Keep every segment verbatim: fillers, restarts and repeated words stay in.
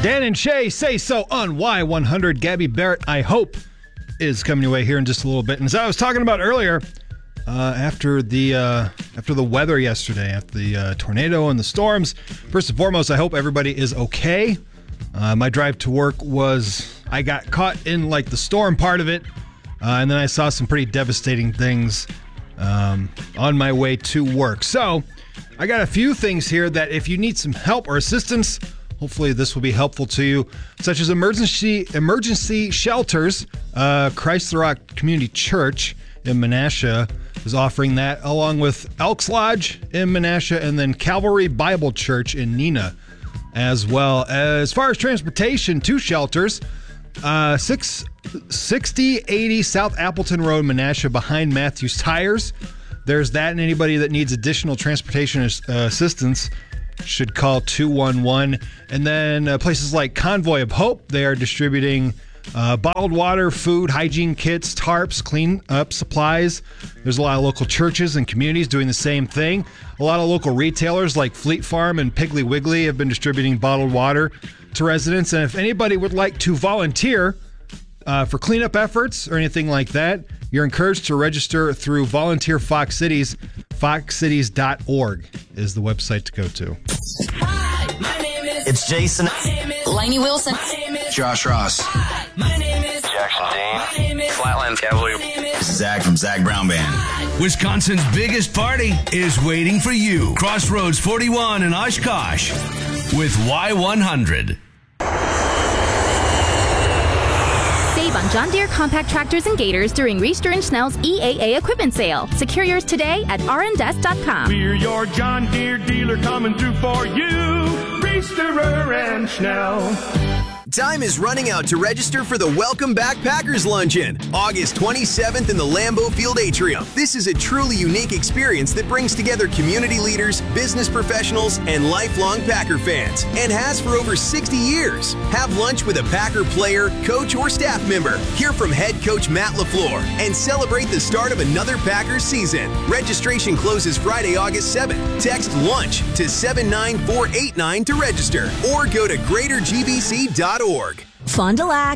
Dan and Shay Say So on Y one hundred. Gabby Barrett, I hope, is coming your way here in just a little bit. And as I was talking about earlier, uh, after the uh, after the weather yesterday, after the uh, tornado and the storms, first and foremost, I hope everybody is okay. Uh, my drive to work was, I got caught in like the storm part of it, uh, and then I saw some pretty devastating things um, on my way to work. So I got a few things here that if you need some help or assistance, hopefully this will be helpful to you, such as emergency emergency shelters. Uh, Christ the Rock Community Church in Menasha is offering that, along with Elks Lodge in Menasha, and then Calvary Bible Church in Neenah as well. As far as transportation to shelters, uh, six, sixty eighty South Appleton Road, Menasha, behind Matthews Tires. There's that, and anybody that needs additional transportation uh, assistance should call two one one. And then uh, places like Convoy of Hope, they are distributing uh, bottled water, food, hygiene kits, tarps, clean up supplies. There's a lot of local churches and communities doing the same thing. A lot of local retailers like Fleet Farm and Piggly Wiggly have been distributing bottled water to residents. And if anybody would like to volunteer uh, for cleanup efforts or anything like that, you're encouraged to register through Volunteer Fox Cities. fox cities dot org is the website to go to. Hi, my name is... It's Jason. My name is... Lainey Wilson. My name is... Josh Ross. Hi, my name is... Jackson Dean. My name is... Flatland Cavalier. This is Zach from Zach Brown Band. Wisconsin's biggest party is waiting for you. Crossroads forty-one in Oshkosh with Y one hundred. Save on John Deere compact tractors and gators during Reister and Schnell's E A A equipment sale. Secure yours today at r n d e s dot com. We're your John Deere dealer coming through for you. Reisterer and Schnell. Time is running out to register for the Welcome Back Packers Luncheon, August twenty-seventh in the Lambeau Field Atrium. This is a truly unique experience that brings together community leaders, business professionals, and lifelong Packer fans, and has for over sixty years. Have lunch with a Packer player, coach, or staff member. Hear from head coach Matt LaFleur, and celebrate the start of another Packers season. Registration closes Friday, August seventh. Text LUNCH to seven nine four eight nine to register, or go to greater g b c dot org. Fond du Lac.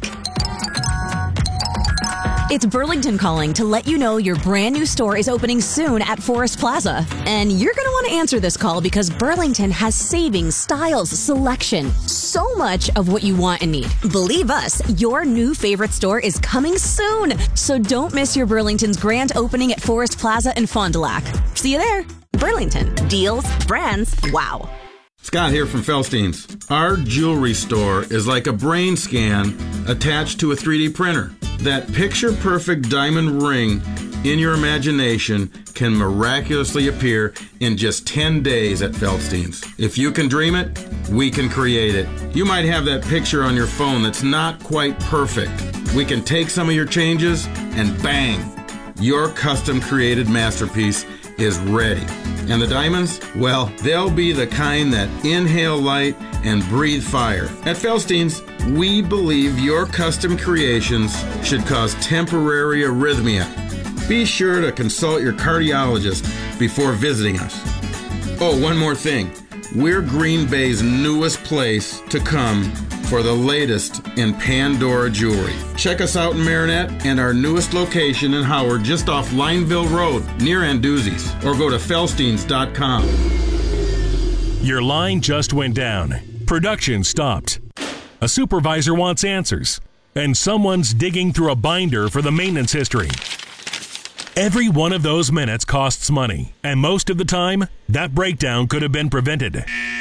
It's Burlington calling to let you know your brand new store is opening soon at Forest Plaza. And you're going to want to answer this call because Burlington has savings, styles, selection, so much of what you want and need. Believe us, your new favorite store is coming soon. So don't miss your Burlington's grand opening at Forest Plaza in Fond du Lac. See you there. Burlington. Deals, brands, wow. Scott here from Felstein's. Our jewelry store is like a brain scan attached to a three D printer. That picture-perfect diamond ring in your imagination can miraculously appear in just ten days at Felstein's. If you can dream it, we can create it. You might have that picture on your phone that's not quite perfect. We can take some of your changes and bang, your custom-created masterpiece is ready. And the diamonds? Well, they'll be the kind that inhale light and breathe fire. At Felstein's, we believe your custom creations should cause temporary arrhythmia. Be sure to consult your cardiologist before visiting us. Oh, one more thing. We're Green Bay's newest place to come for the latest in Pandora jewelry. Check us out in Marinette and our newest location in Howard, just off Lineville Road, near Anduzzi's, or go to felsteins dot com. Your line just went down. Production stopped. A supervisor wants answers, and someone's digging through a binder for the maintenance history. Every one of those minutes costs money, and most of the time, that breakdown could have been prevented.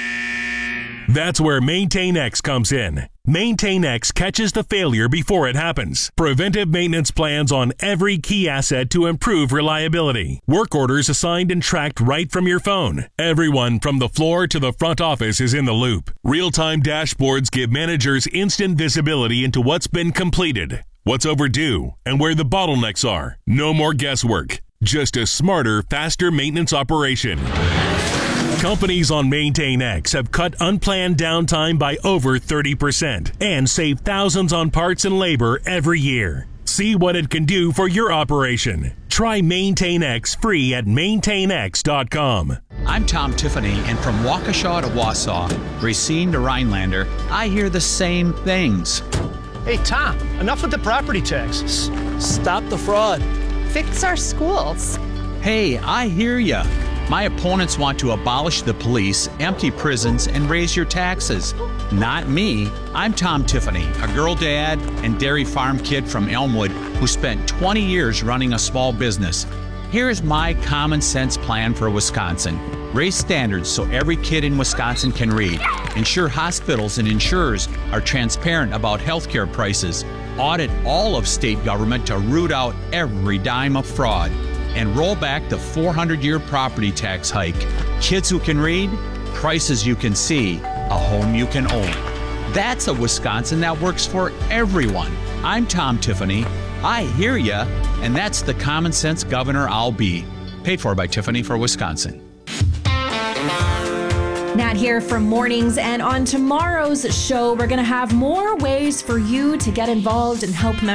That's where MaintainX comes in. MaintainX catches the failure before it happens. Preventive maintenance plans on every key asset to improve reliability. Work orders assigned and tracked right from your phone. Everyone from the floor to the front office is in the loop. Real-time dashboards give managers instant visibility into what's been completed, what's overdue, and where the bottlenecks are. No more guesswork. Just a smarter, faster maintenance operation. Companies on MaintainX have cut unplanned downtime by over thirty percent and save thousands on parts and labor every year. See what it can do for your operation. Try MaintainX free at maintain x dot com. I'm Tom Tiffany, and from Waukesha to Wausau, Racine to Rhinelander, I hear the same things. Hey, Tom, enough with the property taxes. Stop the fraud. Fix our schools. Hey, I hear ya. My opponents want to abolish the police, empty prisons, and raise your taxes. Not me. I'm Tom Tiffany, a girl dad and dairy farm kid from Elmwood who spent twenty years running a small business. Here's my common sense plan for Wisconsin. Raise standards so every kid in Wisconsin can read. Ensure hospitals and insurers are transparent about healthcare prices. Audit all of state government to root out every dime of fraud. And roll back the four hundred year property tax hike. Kids who can read, prices you can see, a home you can own. That's a Wisconsin that works for everyone. I'm Tom Tiffany. I hear ya, and that's the common sense governor I'll be. Paid for by Tiffany for Wisconsin. Nat here from Mornings, and on tomorrow's show, we're going to have more ways for you to get involved and help members